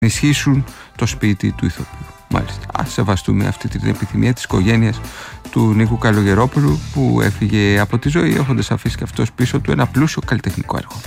ενισχύσουν το σπίτι του ηθοποιού. Μάλιστα, ας σεβαστούμε αυτή την επιθυμία της οικογένειας του Νίκου Καλογερόπουλου, που έφυγε από τη ζωή έχοντας αφήσει και αυτός πίσω του ένα πλούσιο καλλιτεχνικό έργο.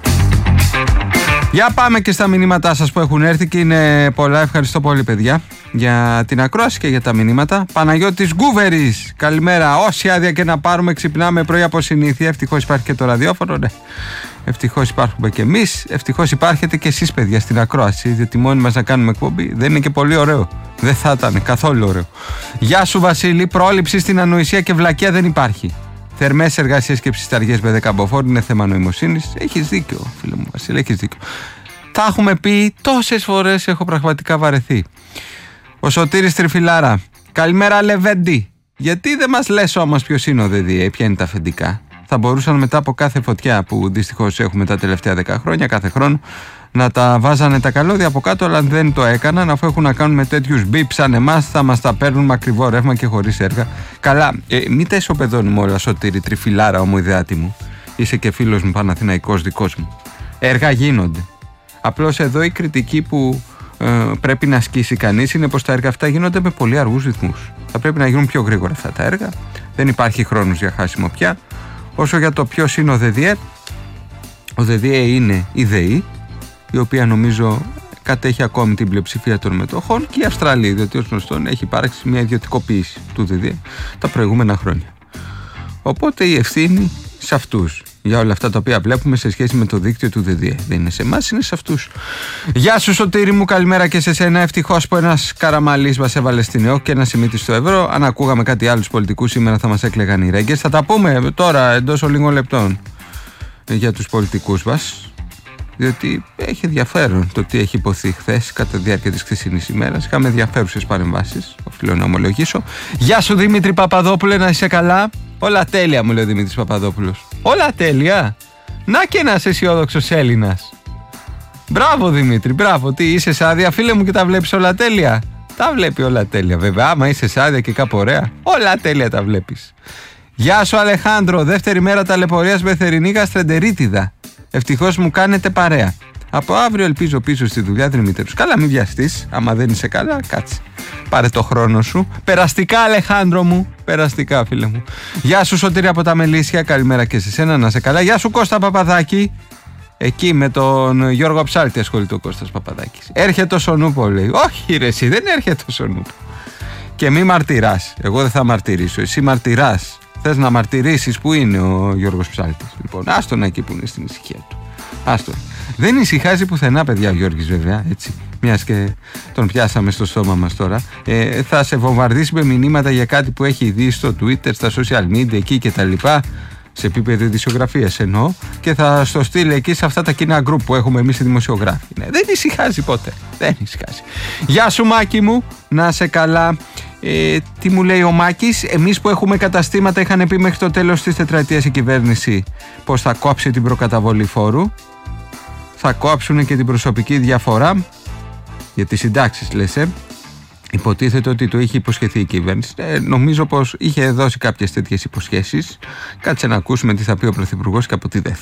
Για πάμε και στα μηνύματά σας που έχουν έρθει και είναι πολλά. Ευχαριστώ πολύ, παιδιά, για την ακρόαση και για τα μηνύματα. Παναγιώτης Γκούβερης, καλημέρα. Όση άδεια και να πάρουμε, ξυπνάμε πρωί από συνήθεια. Ευτυχώς υπάρχει και το ραδιόφωνο, ναι. Ευτυχώς υπάρχουμε και εμείς. Ευτυχώς υπάρχετε και εσείς, παιδιά, στην ακρόαση. Διότι μόνοι μας να κάνουμε εκπομπή δεν είναι και πολύ ωραίο. Δεν θα ήταν καθόλου ωραίο. Γεια σου, Βασίλη. Πρόληψη στην ανοησία και βλακεία δεν υπάρχει. Θερμές εργασίες και ψισταριές με δεκαμποφόρ είναι θέμα νοημοσύνης. Έχεις δίκιο, φίλε μου, Βασίλη, έχεις δίκιο. Τα έχουμε πει τόσες φορές, έχω πραγματικά βαρεθεί. Ο Σωτήρης Τριφυλάρα. Καλημέρα, Λεβέντη. Γιατί δεν μας λες όμως ποιος είναι ο ΔΔΕ, ποια είναι τα αφεντικά? Θα μπορούσαν μετά από κάθε φωτιά που δυστυχώς έχουμε τα τελευταία 10 χρόνια, κάθε χρόνο, να τα βάζανε τα καλώδια από κάτω, αλλά δεν το έκαναν, αφού έχουν να κάνουν με τέτοιους μπιπ σαν εμάς, θα μας τα παίρνουν με ακριβό ρεύμα και χωρίς έργα. Καλά, μην τα ισοπεδώνουμε όλα, Σωτήρη Τριφυλάρα, ομοειδεάτη μου. Είσαι και φίλος μου Παναθηναϊκός δικός μου. Έργα γίνονται. Απλώς εδώ η κριτική που πρέπει να ασκήσει κανείς είναι πως τα έργα αυτά γίνονται με πολύ αργούς ρυθμούς. Θα πρέπει να γίνουν πιο γρήγορα αυτά τα έργα. Δεν υπάρχει χρόνος για χάσιμο πια. Όσο για το ποιος είναι ο ΔΔΕ, ο ΔΔΕ είναι η ΔΕΗ, η οποία νομίζω κατέχει ακόμη την πλειοψηφία των μετοχών, και η Αυστραλία, διότι ως γνωστόν έχει υπάρξει μια ιδιωτικοποίηση του ΔΔΕ τα προηγούμενα χρόνια. Οπότε η ευθύνη σε αυτούς για όλα αυτά τα οποία βλέπουμε σε σχέση με το δίκτυο του ΔΔΕ. Δεν είναι σε εμάς, είναι σε αυτούς. Γεια σου, Σωτήρη μου, καλημέρα και σε σένα. Ευτυχώς που ένας καραμαλής μας έβαλε στην ΕΟΚ και ένα σημείτη στο ευρώ. Αν ακούγαμε κάτι άλλους πολιτικούς, σήμερα θα μας έκλαιγαν οι ρέγγες. Θα τα πούμε τώρα εντός λίγων λεπτών για τους πολιτικούς μας, διότι έχει ενδιαφέρον το τι έχει υποθεί χθες κατά τη διάρκεια της χθεσινής ημέρας. Είχαμε ενδιαφέρουσες παρεμβάσεις, οφείλω να ομολογήσω. Γεια σου, Δημήτρη Παπαδόπουλε, να είσαι καλά? Όλα τέλεια, μου λέει ο Δημήτρης Παπαδόπουλος. Όλα τέλεια. Να και ένας αισιόδοξος Έλληνας. Μπράβο, Δημήτρη, μπράβο. Τι είσαι σ' άδεια, φίλε μου, και τα βλέπεις όλα τέλεια? Τα βλέπει όλα τέλεια, βέβαια. Άμα είσαι σ' άδεια και κάπου ωραία, όλα τέλεια τα βλέπεις. Γεια σου, Αλεχάνδρο. Δεύτερη μέρα ταλαιπωρίας με θερινή γαστρεντερίτιδα. Ευτυχώς μου κάνετε παρέα. Από αύριο ελπίζω πίσω στη δουλειά, Δημήτρη. Καλά, μην βιαστείς. Άμα δεν είσαι καλά, κάτσε. Πάρε το χρόνο σου. Περαστικά, Αλεχάνδρο μου. Περαστικά, φίλε μου. Γεια σου, Σωτήρη από τα Μελίσια. Καλημέρα και σε σένα, να είσαι καλά. Γεια σου, Κώστα Παπαδάκη. Εκεί με τον Γιώργο Ψάλτη ασχολείται ο Κώστας Παπαδάκης. Έρχεται ο Σονούπο, λέει. Όχι, ρε, εσύ δεν έρχεται ο Σονούπο. Και μη μαρτυράς. Εγώ δεν θα μαρτυρήσω. Εσύ μαρτυράς. Θες να μαρτυρήσεις που είναι ο Γιώργος Ψάλτης? Λοιπόν, άστον εκεί που είναι στην ησυχία του. Άστον. Δεν ησυχάζει πουθενά, παιδιά, ο Γιώργης, βέβαια, έτσι. Μιας και τον πιάσαμε στο στόμα μας τώρα. Θα σε βομβαρδίσει με μηνύματα για κάτι που έχει δει στο Twitter, στα social media, εκεί και τα λοιπά. Σε επίπεδο ειδησιογραφίας εννοώ. Και θα στο στείλει εκεί σε αυτά τα κοινά group που έχουμε εμείς οι δημοσιογράφοι. Ναι, δεν ησυχάζει ποτέ. Δεν ησυχάζει. Γεια σου, Μάκη μου. Να σε καλά. Τι μου λέει ο Μάκης? Εμείς που έχουμε καταστήματα, είχαν πει μέχρι το τέλος της τετραετίας η κυβέρνηση πως θα κόψει την προκαταβολή φόρου. Θα κόψουν και την προσωπική διαφορά για τις συντάξεις, λες, Υποτίθεται ότι το είχε υποσχεθεί η κυβέρνηση. Νομίζω πως είχε δώσει κάποιες τέτοιες υποσχέσεις. Κάτσε να ακούσουμε τι θα πει ο Πρωθυπουργός και από τη ΔΕΘ.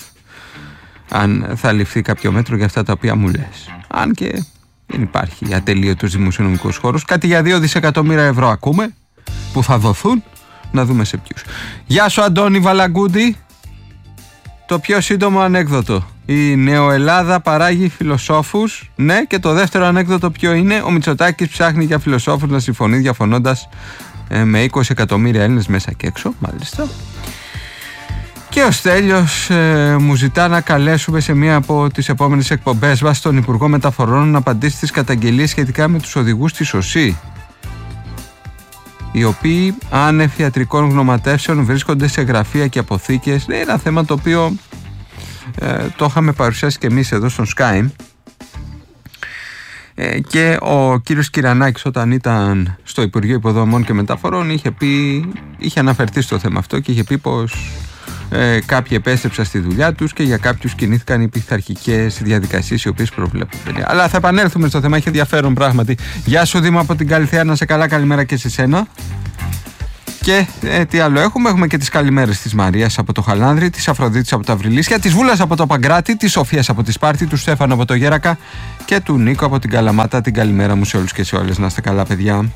Αν θα ληφθεί κάποιο μέτρο για αυτά τα οποία μου λες. Αν και δεν υπάρχει ατελείωτος δημοσιονομικός χώρος. Κάτι για 2 δισεκατομμύρια ευρώ ακούμε που θα δοθούν. Να δούμε σε ποιους. Γεια σου, Αντώνη Βαλαγκούντι. Το πιο σύντομο ανέκδοτο. Η Νεοελλάδα παράγει φιλοσόφους. Ναι, και το δεύτερο ανέκδοτο ποιο είναι? Ο Μητσοτάκης ψάχνει για φιλοσόφους να συμφωνεί διαφωνώντας με 20 εκατομμύρια Έλληνες μέσα και έξω. Μάλιστα. Και ο Στέλιος μου ζητά να καλέσουμε σε μία από τις επόμενες εκπομπές μας τον Υπουργό Μεταφορών να απαντήσει στις καταγγελίες σχετικά με τους οδηγούς της ΟΣΥ, οι οποίοι άνευ ιατρικών γνωματεύσεων βρίσκονται σε γραφεία και αποθήκες. Είναι ένα θέμα το οποίο το είχαμε παρουσιάσει και εμείς εδώ στον Sky, και ο κύριος Κυρανάκης όταν ήταν στο Υπουργείο Υποδομών και Μεταφορών είχε αναφερθεί στο θέμα αυτό και είχε πει πως κάποιοι επέστρεψαν στη δουλειά τους και για κάποιους κινήθηκαν οι πειθαρχικές διαδικασίες οι οποίες προβλέπονται. Αλλά θα επανέλθουμε στο θέμα, έχει ενδιαφέρον πράγματι. Γεια σου, Δήμα από την Καλυθέα, να σε καλά, καλημέρα και σε σένα. Και τι άλλο έχουμε και τις καλημέρες της Μαρίας από το Χαλάνδρη, της Αφροδίτης από τα Βρυλίσια, της Βούλας από το Παγκράτη, της Σοφίας από τη Σπάρτη, του Στέφανου από το Γέρακα και του Νίκο από την Καλαμάτα. Την καλημέρα μου σε όλους και σε όλες. Να είστε καλά, παιδιά.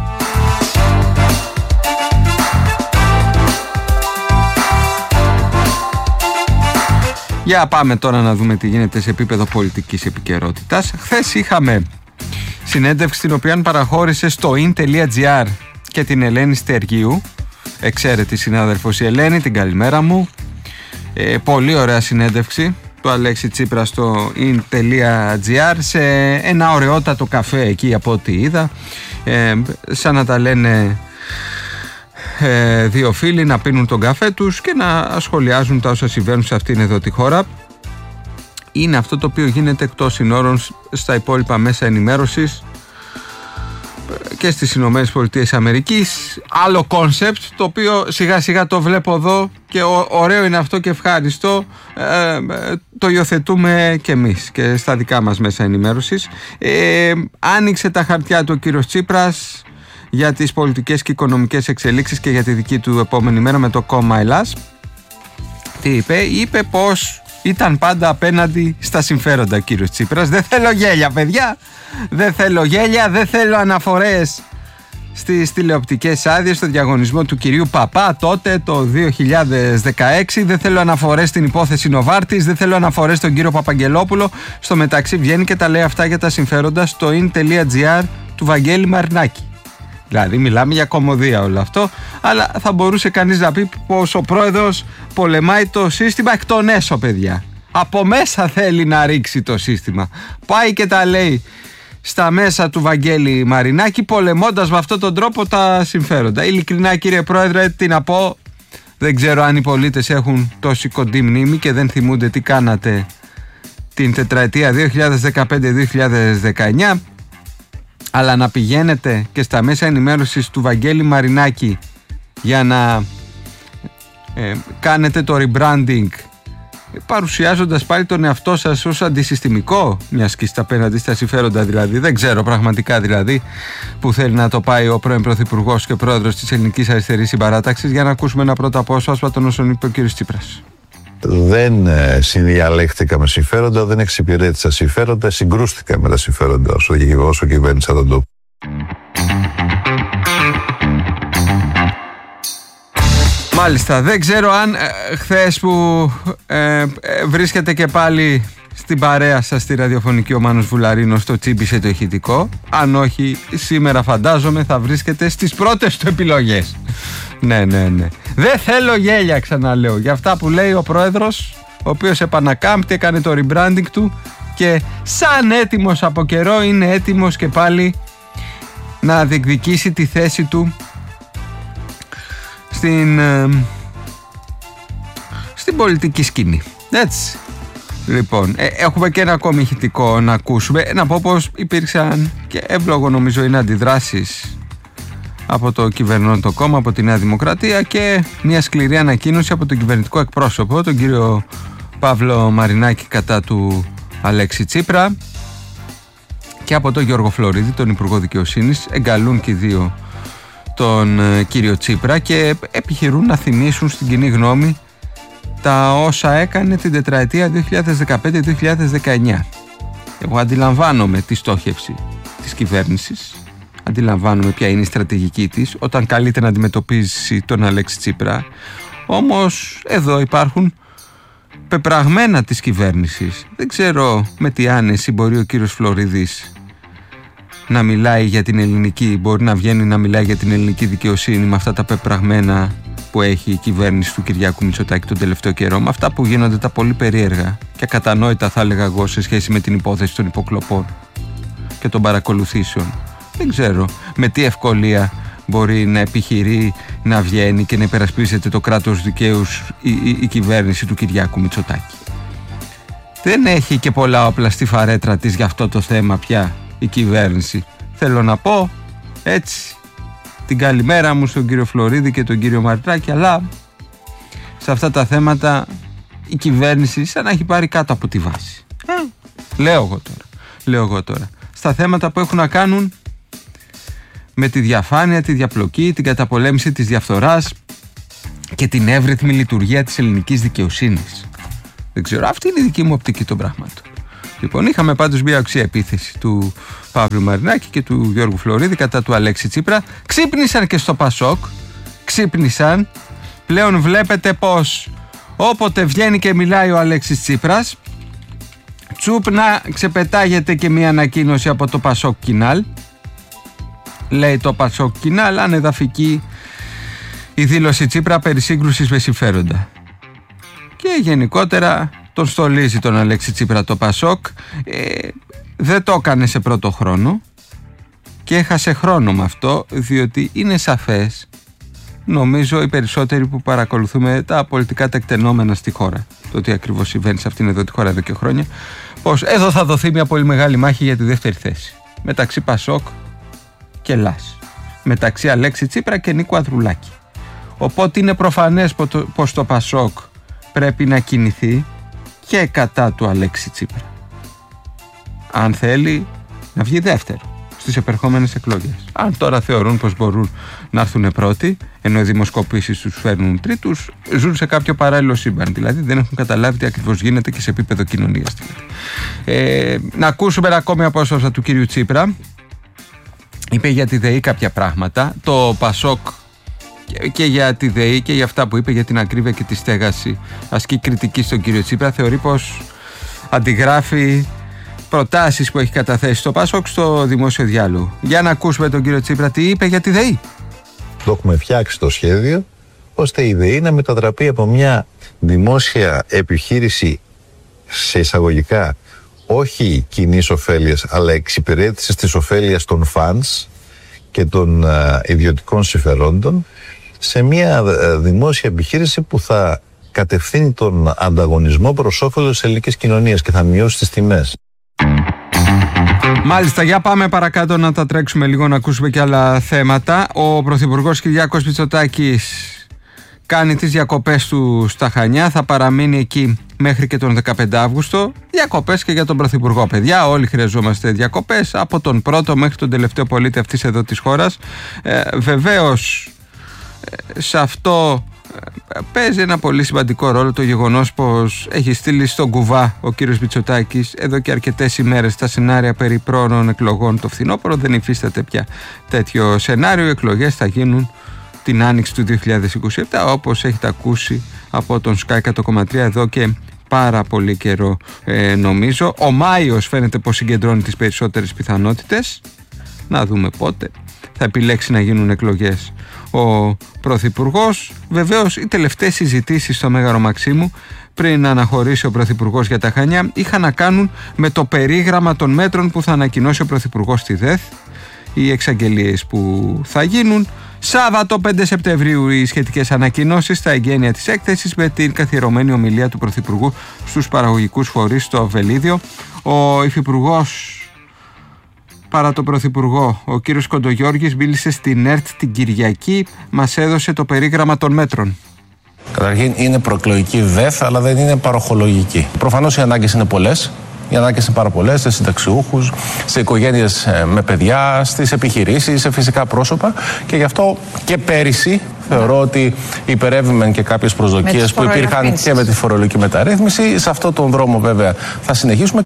Για πάμε τώρα να δούμε τι γίνεται σε επίπεδο πολιτικής επικαιρότητας. Χθες είχαμε συνέντευξη την οποία παραχώρησε στο in.gr και την Ελένη Στεργίου, εξαίρετη συνάδελφος η Ελένη, την καλημέρα μου. Πολύ ωραία συνέντευξη του Αλέξη Τσίπρα στο in.gr σε ένα ωραιότατο καφέ εκεί από ό,τι είδα, σαν να τα λένε δύο φίλοι να πίνουν τον καφέ τους και να σχολιάζουν τα όσα συμβαίνουν σε αυτήν εδώ τη χώρα. Είναι αυτό το οποίο γίνεται εκτός συνόρων στα υπόλοιπα μέσα ενημέρωσης και στις Ηνωμένες Πολιτείες Αμερικής. Άλλο κόνσεπτ το οποίο σιγά σιγά το βλέπω εδώ και ωραίο είναι αυτό και ευχάριστο. Το υιοθετούμε και εμείς και στα δικά μας μέσα ενημέρωσης. Άνοιξε τα χαρτιά του ο κύριος Τσίπρας για τις πολιτικές και οικονομικές εξελίξεις και για τη δική του επόμενη μέρα με το κόμμα Ελλάς. Τι είπε πως ήταν πάντα απέναντι στα συμφέροντα ο κύριος Τσίπρας. Δεν θέλω γέλια, παιδιά, δεν θέλω γέλια, δεν θέλω αναφορές στις τηλεοπτικές άδειες, στο διαγωνισμό του κυρίου Παπά τότε το 2016, δεν θέλω αναφορές στην υπόθεση Νοβάρτης, δεν θέλω αναφορές στον κύριο Παπαγγελόπουλο. Στο μεταξύ βγαίνει και τα λέει αυτά για τα συμφέροντα στο in.gr του Βαγγέλη Μαρινάκη. Δηλαδή μιλάμε για κωμωδία όλο αυτό, αλλά θα μπορούσε κανείς να πει πως ο πρόεδρος πολεμάει το σύστημα εκ των έσω, παιδιά. Από μέσα θέλει να ρίξει το σύστημα. Πάει και τα λέει στα μέσα του Βαγγέλη Μαρινάκη, πολεμώντας με αυτόν τον τρόπο τα συμφέροντα. Ειλικρινά, κύριε πρόεδρε, τι να πω, δεν ξέρω αν οι πολίτες έχουν τόση κοντή μνήμη και δεν θυμούνται τι κάνατε την τετραετία 2015-2019. Αλλά να πηγαίνετε και στα μέσα ενημέρωσης του Βαγγέλη Μαρινάκη για να κάνετε το rebranding, παρουσιάζοντας πάλι τον εαυτό σας ως αντισυστημικό, μια σκίστα απέναντι στα συμφέροντα δηλαδή. Δεν ξέρω πραγματικά δηλαδή που θέλει να το πάει ο πρώην Πρωθυπουργός και πρόεδρος της Ελληνικής Αριστερής Συμπαράταξης. Για να ακούσουμε ένα πρώτο απόσπασμα των όσων είπε ο κ. Τσίπρας. Δεν συνδιαλέχτηκα με συμφέροντα, δεν εξυπηρέτησα συμφέροντα, συγκρούστηκα με τα συμφέροντα όσο κυβέρνησα τον τόπο. Μάλιστα, δεν ξέρω αν χθες που βρίσκεται και πάλι στην παρέα σας στη ραδιοφωνική ο Μάνος Βουλαρίνος το τσίμπησε το ηχητικό. Αν όχι, σήμερα φαντάζομαι θα βρίσκεται στις πρώτες του επιλογές. Ναι. Δεν θέλω γέλια, ξαναλέω, για αυτά που λέει ο πρόεδρος, ο οποίος επανακάμπτει, έκανε το rebranding του και σαν έτοιμος από καιρό είναι έτοιμος και πάλι να διεκδικήσει τη θέση του στην πολιτική σκηνή. Έτσι. Λοιπόν, έχουμε και ένα ακόμη ηχητικό να ακούσουμε. Να πω πως υπήρξαν και εύλογο νομίζω είναι αντιδράσεις από το κυβερνώντο κόμμα, από τη Νέα Δημοκρατία και μια σκληρή ανακοίνωση από τον κυβερνητικό εκπρόσωπο, τον κύριο Παύλο Μαρινάκη, κατά του Αλέξη Τσίπρα, και από τον Γιώργο Φλωρίδη, τον Υπουργό Δικαιοσύνης. Εγκαλούν και οι δύο τον κύριο Τσίπρα και επιχειρούν να θυμίσουν στην κοινή γνώμη τα όσα έκανε την τετραετία 2015-2019. Εγώ αντιλαμβάνομαι τη στόχευση της κυβέρνησης, αντιλαμβάνομαι ποια είναι η στρατηγική της όταν καλείται να αντιμετωπίσει τον Αλέξη Τσίπρα. Όμως εδώ υπάρχουν πεπραγμένα της κυβέρνησης. Δεν ξέρω με τι άνεση μπορεί ο κύριος Φλωρίδης να μιλάει για την ελληνική, μπορεί να βγαίνει να μιλάει για την ελληνική δικαιοσύνη με αυτά τα πεπραγμένα που έχει η κυβέρνηση του Κυριάκου Μητσοτάκη τον τελευταίο καιρό, με αυτά που γίνονται τα πολύ περίεργα και ακατανόητα, θα έλεγα εγώ, σε σχέση με την υπόθεση των υποκλοπών και των παρακολουθήσεων. Δεν ξέρω με τι ευκολία μπορεί να επιχειρεί να βγαίνει και να υπερασπίζεται το κράτος δικαίου η κυβέρνηση του Κυριάκου Μητσοτάκη. Δεν έχει και πολλά όπλα στη φαρέτρα της για αυτό το θέμα πια η κυβέρνηση. Θέλω να πω έτσι την καλημέρα μου στον κύριο Φλωρίδη και τον κύριο Μαρινάκη, αλλά σε αυτά τα θέματα η κυβέρνηση σαν να έχει πάρει κάτω από τη βάση. Λέω εγώ τώρα. Στα θέματα που έχουν να κάνουν με τη διαφάνεια, τη διαπλοκή, την καταπολέμηση της διαφθοράς και την εύρυθμη λειτουργία της ελληνικής δικαιοσύνης. Δεν ξέρω, αυτή είναι η δική μου οπτική των πραγμάτων. Λοιπόν, είχαμε πάντως μια οξία επίθεση του Παύλου Μαρινάκη και του Γιώργου Φλωρίδη κατά του Αλέξη Τσίπρα. Ξύπνησαν και στο Πασόκ. Ξύπνησαν. Πλέον βλέπετε πως όποτε βγαίνει και μιλάει ο Αλέξης Τσίπρας, τσουπ να ξεπετάγεται και μια ανακοίνωση από το Πασόκ Κινάλ. Λέει το Πασόκ Κινάλ, ανεδαφική η δήλωση Τσίπρα περί σύγκρουσης με συμφέροντα. Και γενικότερα τον στολίζει τον Αλέξη Τσίπρα το Πασόκ. Δεν το έκανε σε πρώτο χρόνο και έχασε χρόνο με αυτό, διότι είναι σαφές, νομίζω οι περισσότεροι που παρακολουθούμε τα πολιτικά τεκτενόμενα στη χώρα, το τι ακριβώς συμβαίνει σε αυτήν εδώ τη χώρα εδώ και χρόνια, πως εδώ θα δοθεί μια πολύ μεγάλη μάχη για τη δεύτερη θέση μεταξύ Πασόκ και ΛΑΣ, μεταξύ Αλέξη Τσίπρα και Νίκου Ανδρουλάκη. Οπότε είναι προφανές πως το Πασόκ πρέπει να κινηθεί και κατά του Αλέξη Τσίπρα, αν θέλει να βγει δεύτερο στις επερχόμενες εκλογές. Αν τώρα θεωρούν πως μπορούν να έρθουν πρώτοι, ενώ οι δημοσκοπήσεις τους φέρνουν τρίτους, ζουν σε κάποιο παράλληλο σύμπαν. Δηλαδή δεν έχουν καταλάβει τι ακριβώς γίνεται και σε επίπεδο κοινωνίας. Να ακούσουμε ένα ακόμη απόσπασμα του κύριου Τσίπρα. Είπε για τη ΔΕΗ κάποια πράγματα. Το Πασόκ και για τη ΔΕΗ και για αυτά που είπε για την ακρίβεια και τη στέγαση ασκεί κριτική στον κύριο Τσίπρα. Θεωρεί πως αντιγράφει προτάσεις που έχει καταθέσει το Πασόκ στο δημόσιο διάλογο. Για να ακούσουμε τον κύριο Τσίπρα τι είπε για τη ΔΕΗ. Το έχουμε φτιάξει το σχέδιο ώστε η ΔΕΗ να μετατραπεί από μια δημόσια επιχείρηση, σε εισαγωγικά όχι κοινής ωφέλειας, αλλά εξυπηρέτησης της ωφέλειας των φανς και των ιδιωτικών συμφερόντων, σε μια δημόσια επιχείρηση που θα κατευθύνει τον ανταγωνισμό προς όφελος της ελληνικής κοινωνίας και θα μειώσει τις τιμές. Μάλιστα, για πάμε παρακάτω να τα τρέξουμε λίγο, να ακούσουμε και άλλα θέματα. Ο Πρωθυπουργός Κυριάκος Μητσοτάκης κάνει τις διακοπές του στα Χανιά, θα παραμείνει εκεί μέχρι και τον 15 Αύγουστο. Διακοπές και για τον Πρωθυπουργό, παιδιά, όλοι χρειαζόμαστε διακοπές, από τον πρώτο μέχρι τον τελευταίο πολίτη αυτής εδώ της χώρας. Βεβαίως σε αυτό παίζει ένα πολύ σημαντικό ρόλο το γεγονός πως έχει στείλει στον κουβά ο κύριος Μητσοτάκης εδώ και αρκετές ημέρες τα σενάρια περί πρόωρων εκλογών το φθινόπωρο. Δεν υφίσταται πια τέτοιο σενάριο. Οι εκλογές θα γίνουν την άνοιξη του 2027, όπως έχετε ακούσει από τον Sky 100,3 εδώ και πάρα πολύ καιρό, νομίζω. Ο Μάιος φαίνεται πως συγκεντρώνει τις περισσότερες πιθανότητες. Να δούμε πότε θα επιλέξει να γίνουν εκλογές ο Πρωθυπουργός. Βεβαίως οι τελευταίες συζητήσεις στο Μέγαρο Μαξίμου πριν αναχωρήσει ο Πρωθυπουργός για τα Χανιά είχαν να κάνουν με το περίγραμμα των μέτρων που θα ανακοινώσει ο Πρωθυπουργός στη ΔΕΘ, οι εξαγγελίες που θα γίνουν. Σάββατο 5 Σεπτεμβρίου οι σχετικές ανακοινώσεις στα εγγένεια της έκθεσης με την καθιερωμένη ομιλία του Πρωθυπουργού στους παραγωγικούς φορείς στο Βελίδιο. Ο Υφυπουργός παρά τον Πρωθυπουργό, ο κύριος Κοντογιώργης, μίλησε στην ΕΡΤ την Κυριακή, μας έδωσε το περίγραμμα των μέτρων. Καταρχήν είναι προεκλογική ΔΕΘ, αλλά δεν είναι παροχολογική. Προφανώς οι ανάγκες είναι πολλές. Οι ανάγκες είναι πάρα πολλές, σε συνταξιούχους, σε οικογένειες με παιδιά, στις επιχειρήσεις, σε φυσικά πρόσωπα. Και γι' αυτό και πέρυσι θεωρώ ότι υπερεύημεν και κάποιες προσδοκίες που υπήρχαν και με τη φορολογική μεταρρύθμιση. Σε αυτόν τον δρόμο βέβαια θα συνεχίσουμε.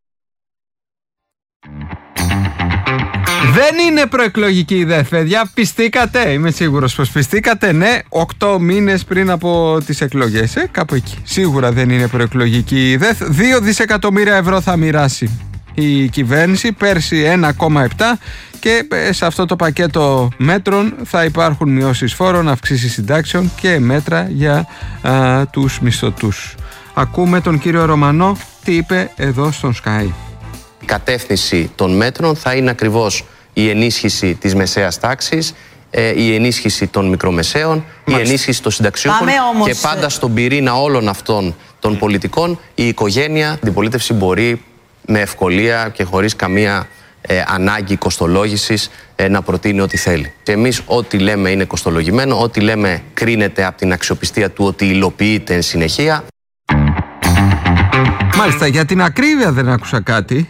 Δεν είναι προεκλογική η ΔΕΘ, παιδιά. Πιστήκατε, είμαι σίγουρος πως πιστήκατε. Ναι, 8 μήνες πριν από τις εκλογές. Κάπου εκεί. Σίγουρα δεν είναι προεκλογική η ΔΕΘ. 2 δισεκατομμύρια ευρώ θα μοιράσει η κυβέρνηση. Πέρσι 1,7. Και σε αυτό το πακέτο μέτρων θα υπάρχουν μειώσεις φόρων, αυξήσεις συντάξεων και μέτρα για τους μισθωτούς. Ακούμε τον κύριο Ρωμανό τι είπε εδώ στον Sky. Η κατεύθυνση των μέτρων θα είναι ακριβώς η ενίσχυση της μεσαίας τάξης, η ενίσχυση των μικρομεσαίων, η ενίσχυση των συνταξιούχων και πάντα στον πυρήνα όλων αυτών των πολιτικών η οικογένεια, η αντιπολίτευση μπορεί με ευκολία και χωρίς καμία ανάγκη κοστολόγησης να προτείνει ό,τι θέλει. Και εμείς ό,τι λέμε είναι κοστολογημένο, ό,τι λέμε κρίνεται από την αξιοπιστία του ότι υλοποιείται εν συνεχεία. Μάλιστα, για την ακρίβεια δεν άκουσα κάτι και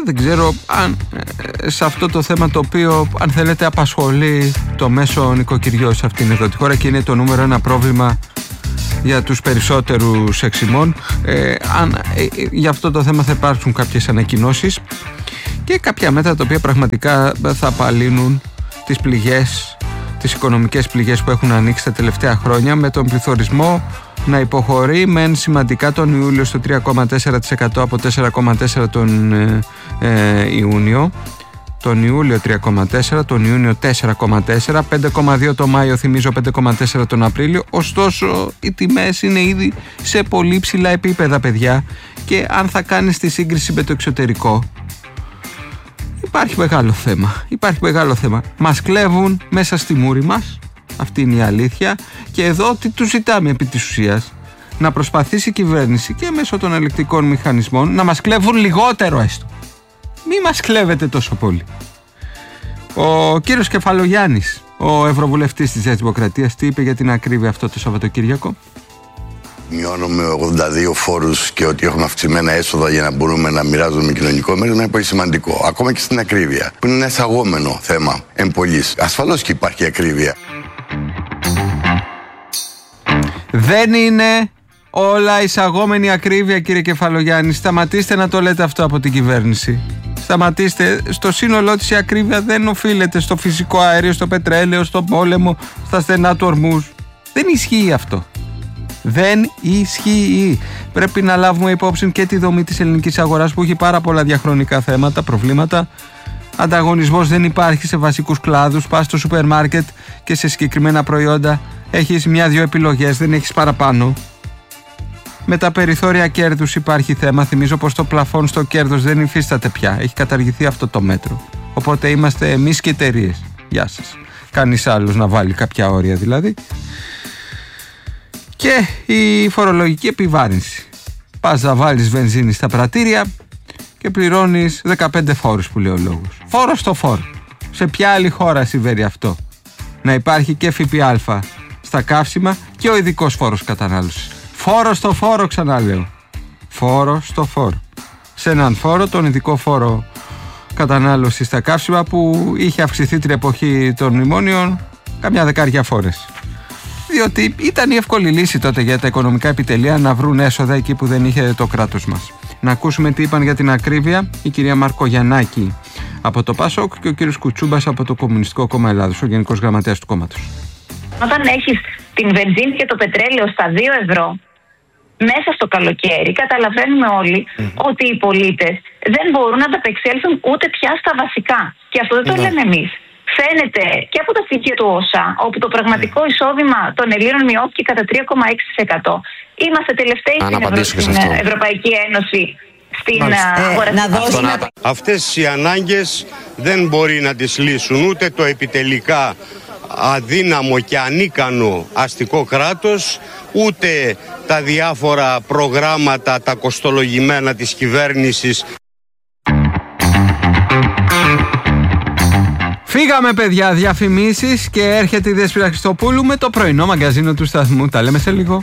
δεν ξέρω αν σε αυτό το θέμα, το οποίο, αν θέλετε, απασχολεί το μέσο νοικοκυριό σε αυτήν εδώ τη χώρα και είναι το νούμερο ένα πρόβλημα για τους περισσότερους εξημών, αν για αυτό το θέμα θα υπάρξουν κάποιες ανακοινώσεις και κάποια μέτρα τα οποία πραγματικά θα απαλύνουν τις πληγές, τις οικονομικές πληγές που έχουν ανοίξει τα τελευταία χρόνια, με τον πληθωρισμό να υποχωρεί μεν σημαντικά τον Ιούλιο στο 3,4% από 4,4% τον Ιούνιο, τον Ιούλιο 3,4%, τον Ιούνιο 4,4%, 5,2% το Μάιο, θυμίζω 5,4% τον Απρίλιο. Ωστόσο οι τιμές είναι ήδη σε πολύ ψηλά επίπεδα, παιδιά, και αν θα κάνεις τη σύγκριση με το εξωτερικό, υπάρχει μεγάλο θέμα. Μας κλέβουν μέσα στη μούρη μας, αυτή είναι η αλήθεια, και εδώ τι τους ζητάμε επί της ουσίας? Να προσπαθήσει η κυβέρνηση και μέσω των ελεκτρικών μηχανισμών να μας κλέβουν λιγότερο έστω. Μη μας κλέβετε τόσο πολύ. Ο κύριος Κεφαλογιάννης, ο ευρωβουλευτής της Νέας Δημοκρατίας, τι είπε για την ακρίβεια αυτό το Σαββατοκύριακο? Μειώνουμε 82 φόρους και ότι έχουμε αυξημένα έσοδα για να μπορούμε να μοιράζουμε κοινωνικό μέρος είναι πολύ σημαντικό. Ακόμα και στην ακρίβεια, που είναι ένα εισαγόμενο θέμα εμπολής. Ασφαλώς και υπάρχει ακρίβεια. Δεν είναι όλα εισαγόμενη ακρίβεια, κύριε Κεφαλογιάννη. Σταματήστε να το λέτε αυτό από την κυβέρνηση. Σταματήστε. Στο σύνολό της η ακρίβεια δεν οφείλεται στο φυσικό αέριο, στο πετρέλαιο, στον πόλεμο, στα στενά του ορμούς. Δεν ισχύει αυτό. Δεν ισχύει. Πρέπει να λάβουμε υπόψη και τη δομή της ελληνικής αγοράς, που έχει πάρα πολλά διαχρονικά θέματα, προβλήματα. Ανταγωνισμός δεν υπάρχει σε βασικούς κλάδους. Πας στο σούπερ μάρκετ και σε συγκεκριμένα προϊόντα έχεις μια-δυο επιλογές, δεν έχεις παραπάνω. Με τα περιθώρια κέρδους υπάρχει θέμα. Θυμίζω πως το πλαφόν στο κέρδος δεν υφίσταται πια. Έχει καταργηθεί αυτό το μέτρο. Οπότε είμαστε εμείς και εταιρείες. Γεια σας. Κανείς άλλος να βάλει κάποια όρια δηλαδή. Και η φορολογική επιβάρυνση. Πας να βάλεις βενζίνη στα πρατήρια και πληρώνεις 15 φόρους, που λέει ο λόγος. Φόρο στο φόρο. Σε ποια άλλη χώρα συμβαίνει αυτό? Να υπάρχει και ΦΠΑ στα καύσιμα και ο ειδικός φόρος κατανάλωσης. Φόρο στο φόρο, ξαναλέω. Φόρο στο φόρο. Σε έναν φόρο, τον ειδικό φόρο κατανάλωσης στα καύσιμα, που είχε αυξηθεί την εποχή των μνημόνιων καμιά δεκάρια φορές. Διότι ήταν η εύκολη λύση τότε για τα οικονομικά επιτελεία να βρουν έσοδα εκεί που δεν είχε το κράτος μας. Να ακούσουμε τι είπαν για την ακρίβεια η κυρία Μαρκογιαννάκη από το ΠΑΣΟΚ και ο κύριος Κουτσούμπας από το Κομμουνιστικό Κόμμα Ελλάδος, ο Γενικός Γραμματέας του κόμματος. Όταν έχεις την βενζίνη και το πετρέλαιο στα 2 ευρώ μέσα στο καλοκαίρι, καταλαβαίνουμε όλοι ότι οι πολίτες δεν μπορούν να ανταπεξέλθουν ούτε πια στα βασικά. Και αυτό δεν το λέμε εμείς. Φαίνεται και από τα στοιχεία του ΩΣΑ, όπου το πραγματικό εισόδημα των Ελλήνων μειώθηκε κατά 3,6%. Είμαστε τελευταίοι στην Ευρωπαϊκή Ένωση στην αγορά. Αυτές οι ανάγκες δεν μπορεί να τις λύσουν ούτε το επιτελικά αδύναμο και ανίκανο αστικό κράτος, ούτε τα διάφορα προγράμματα, τα κοστολογημένα της κυβέρνησης. Φύγαμε, παιδιά, διαφημίσεις και έρχεται η Δέσποινα Χριστοπούλου με το πρωινό μαγκαζίνο του σταθμού. Τα λέμε σε λίγο.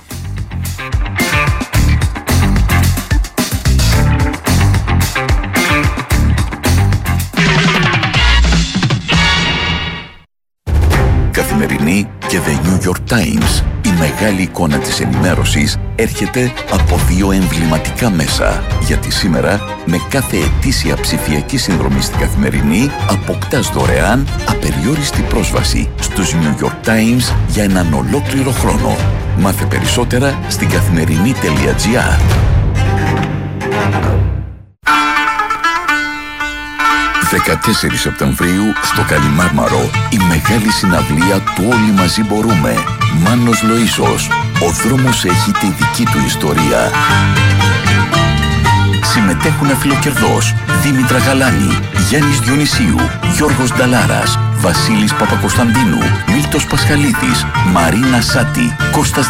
Καθημερινή και The New York Times. Η μεγάλη εικόνα της ενημέρωσης έρχεται από 2 εμβληματικά μέσα. Γιατί σήμερα, με κάθε ετήσια ψηφιακή συνδρομή στην Καθημερινή, αποκτάς δωρεάν απεριόριστη πρόσβαση στους New York Times για έναν ολόκληρο χρόνο. Μάθε περισσότερα στην καθημερινή.gr. 14 Σεπτεμβρίου στο Καλιμάρμαρο, η μεγάλη συναυλία του Όλοι Μαζί Μπορούμε. Μάνος Λοΐσος. Ο δρόμος έχει τη δική του ιστορία. Συμμετέχουν Αφιλοκερδός, Δήμητρα Γαλάνη, Γιάννης Διονυσίου, Γιώργος Νταλάρας, Βασίλης Παπακοσταντίνου, Μίλτος Πασχαλίδης, Μαρίνα Σάτη, Κώστας